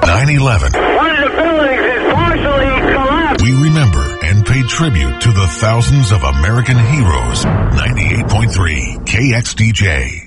9/11. One of the buildings is partially collapsed. We remember and pay tribute to the thousands of American heroes. 98.3 KXDJ.